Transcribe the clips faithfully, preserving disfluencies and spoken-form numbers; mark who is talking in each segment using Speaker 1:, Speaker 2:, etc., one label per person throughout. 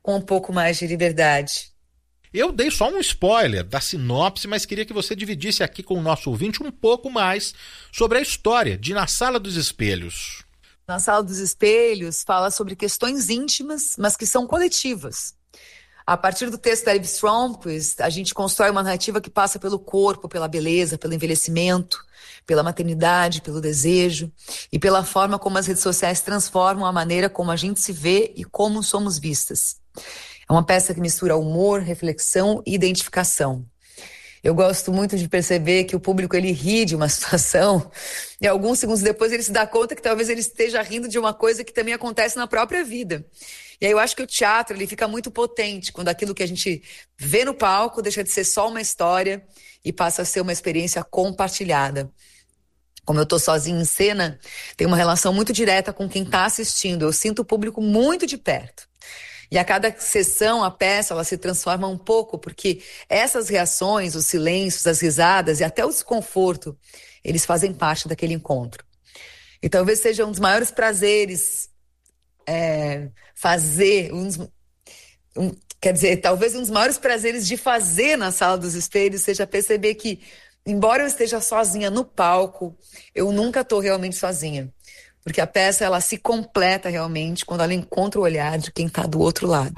Speaker 1: com um pouco mais de liberdade.
Speaker 2: Eu dei só um spoiler da sinopse, mas queria que você dividisse aqui com o nosso ouvinte um pouco mais sobre a história de Na Sala dos Espelhos.
Speaker 1: Na Sala dos Espelhos fala sobre questões íntimas, mas que são coletivas. A partir do texto da Liv Stromquist, a gente constrói uma narrativa que passa pelo corpo, pela beleza, pelo envelhecimento, pela maternidade, pelo desejo e pela forma como as redes sociais transformam a maneira como a gente se vê e como somos vistas. É uma peça que mistura humor, reflexão e identificação. Eu gosto muito de perceber que o público ele ri de uma situação e alguns segundos depois ele se dá conta que talvez ele esteja rindo de uma coisa que também acontece na própria vida. E aí eu acho que o teatro ele fica muito potente quando aquilo que a gente vê no palco deixa de ser só uma história e passa a ser uma experiência compartilhada. Como eu estou sozinha em cena, tem uma relação muito direta com quem está assistindo. Eu sinto o público muito de perto. E a cada sessão, a peça, ela se transforma um pouco, porque essas reações, os silêncios, as risadas e até o desconforto, eles fazem parte daquele encontro. E talvez seja um dos maiores prazeres é, fazer, um, dos, um, quer dizer, talvez um dos maiores prazeres de fazer na Sala dos Espelhos seja perceber que, embora eu esteja sozinha no palco, eu nunca estou realmente sozinha. Porque a peça ela se completa realmente quando ela encontra o olhar de quem está do outro lado.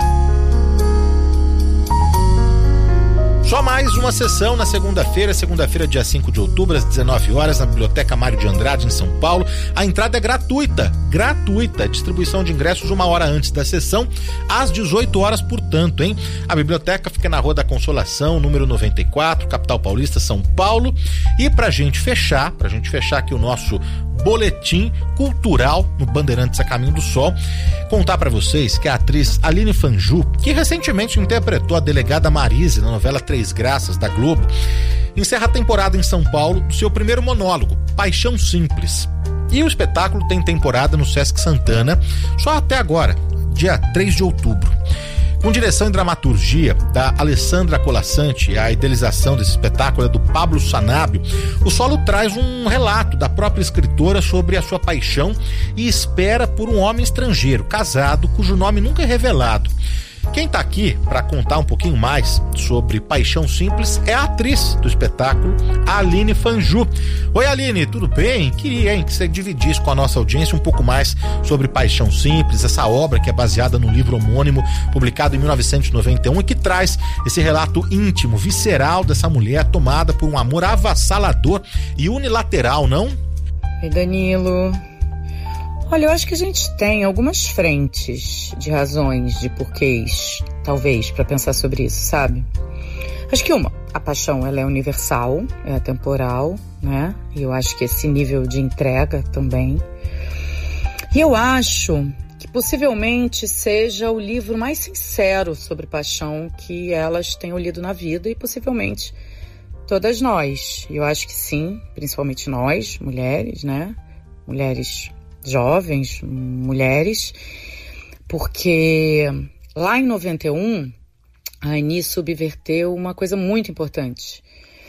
Speaker 2: Só mais uma sessão na segunda-feira, segunda-feira, dia cinco de outubro, às dezenove horas, na Biblioteca Mário de Andrade, em São Paulo. A entrada é gratuita, gratuita. Distribuição de ingressos uma hora antes da sessão, às dezoito horas, portanto, hein? A biblioteca fica na Rua da Consolação, número noventa e quatro, capital paulista, São Paulo. E pra gente fechar, pra gente fechar aqui o nosso boletim cultural no Bandeirantes a Caminho do Sol, contar pra vocês que a atriz Aline Fanju, que recentemente interpretou a delegada Marise na novela Três Graças da Globo, encerra a temporada em São Paulo do seu primeiro monólogo, Paixão Simples. E o espetáculo tem temporada no Sesc Santana só até agora, dia três de outubro. Com direção e dramaturgia da Alessandra Colasanti, a idealização desse espetáculo é do Pablo Sanabio, o solo traz um relato da própria escritora sobre a sua paixão e espera por um homem estrangeiro, casado, cujo nome nunca é revelado. Quem tá aqui para contar um pouquinho mais sobre Paixão Simples é a atriz do espetáculo, a Aline Fanju. Oi, Aline, tudo bem? Queria, hein, que você dividisse com a nossa audiência um pouco mais sobre Paixão Simples, essa obra que é baseada no livro homônimo, publicado em mil novecentos e noventa e um, e que traz esse relato íntimo, visceral dessa mulher tomada por um amor avassalador e unilateral, não?
Speaker 3: Oi, Danilo. Olha, eu acho que a gente tem algumas frentes de razões, de porquês, talvez, para pensar sobre isso, sabe? Acho que uma, a paixão, ela é universal, é atemporal, né? E eu acho que esse nível de entrega também. E eu acho que possivelmente seja o livro mais sincero sobre paixão que elas tenham lido na vida e possivelmente todas nós. E eu acho que sim, principalmente nós, mulheres, né? Mulheres jovens, mulheres, porque lá em noventa e um a Ani subverteu uma coisa muito importante.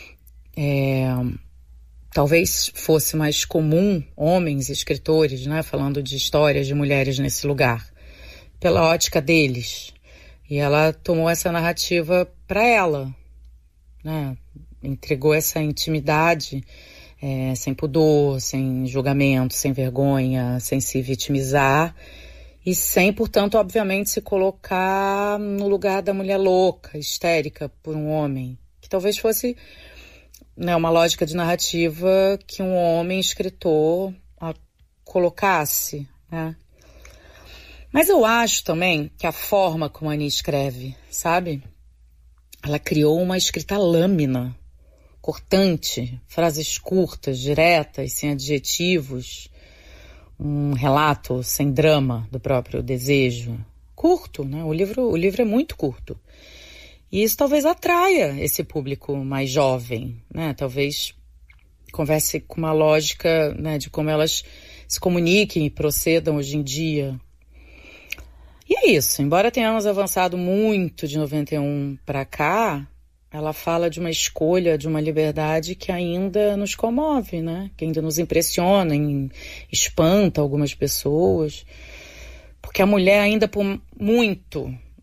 Speaker 3: É, talvez fosse mais comum homens escritores, né, falando de histórias de mulheres nesse lugar, pela ótica deles. E ela tomou essa narrativa para ela, né, entregou essa intimidade É, sem pudor, sem julgamento, sem vergonha, sem se vitimizar e sem, portanto, obviamente, se colocar no lugar da mulher louca, histérica por um homem, que talvez fosse, né, uma lógica de narrativa que um homem escritor a, colocasse, né? Mas eu acho também que a forma como a Ani escreve, sabe? Ela criou uma escrita lâmina, cortante, frases curtas, diretas, sem adjetivos, um relato sem drama do próprio desejo. Curto, né? O livro, o livro é muito curto. E isso talvez atraia esse público mais jovem, né? Talvez converse com uma lógica, né, de como elas se comuniquem e procedam hoje em dia. E é isso, embora tenhamos avançado muito de noventa e um para cá, ela fala de uma escolha, de uma liberdade que ainda nos comove, né? Que ainda nos impressiona, espanta algumas pessoas. Porque a mulher ainda por muito,